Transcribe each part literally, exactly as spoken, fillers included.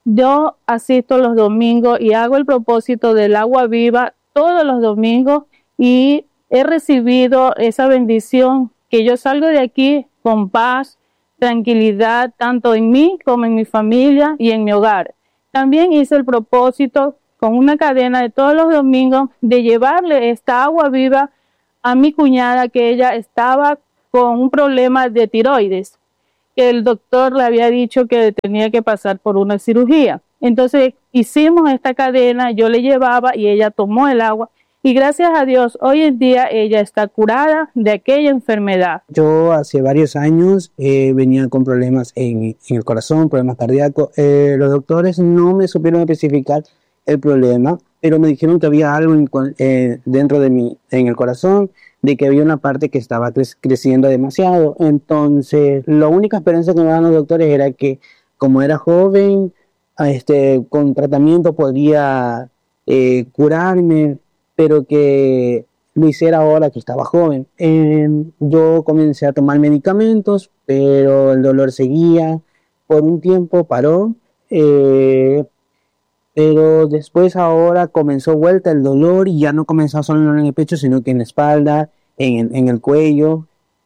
yo asisto los domingos y hago el propósito del agua viva todos los domingos y he recibido esa bendición que yo salgo de aquí con paz, tranquilidad, tanto en mí como en mi familia y en mi hogar. También hice el propósito con una cadena de todos los domingos de llevarle esta agua viva a mi cuñada, que ella estaba con un problema de tiroides, que el doctor le había dicho que tenía que pasar por una cirugía. Entonces hicimos esta cadena, yo le llevaba y ella tomó el agua y gracias a Dios hoy en día ella está curada de aquella enfermedad. Yo hace varios años eh, venía con problemas en, en el corazón, problemas cardíacos. Eh, los doctores no me supieron especificar el problema, pero me dijeron que había algo en, eh, dentro de mí, en el corazón, de que había una parte que estaba cre- creciendo demasiado. Entonces, la única esperanza que me daban los doctores era que, como era joven, este, con tratamiento podría eh, curarme, pero que lo hiciera ahora que estaba joven. Eh, yo comencé a tomar medicamentos, pero el dolor seguía. Por un tiempo paró, eh, pero después ahora comenzó vuelta el dolor y ya no comenzó solo en el pecho, sino que en la espalda, en, en el cuello.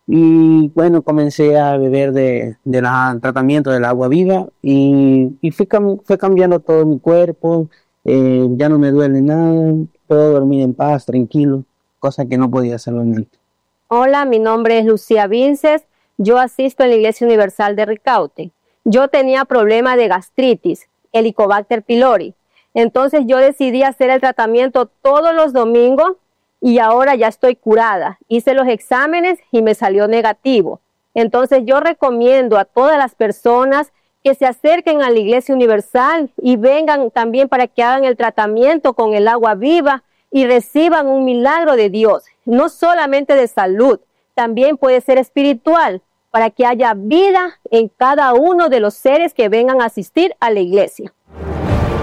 Y bueno, comencé a beber de, de la, tratamiento del agua viva y, y fue, cam, fue cambiando todo mi cuerpo. Eh, ya no me duele nada, puedo dormir en paz, tranquilo, cosa que no podía hacerlo antes. Hola, mi nombre es Lucía Vinces, yo asisto en la Iglesia Universal de Ricaute. Yo tenía problemas de gastritis, Helicobacter pylori, entonces yo decidí hacer el tratamiento todos los domingos y ahora ya estoy curada. Hice los exámenes y me salió negativo. Entonces yo recomiendo a todas las personas que se acerquen a la Iglesia Universal y vengan también para que hagan el tratamiento con el agua viva y reciban un milagro de Dios, no solamente de salud, también puede ser espiritual, para que haya vida en cada uno de los seres que vengan a asistir a la iglesia.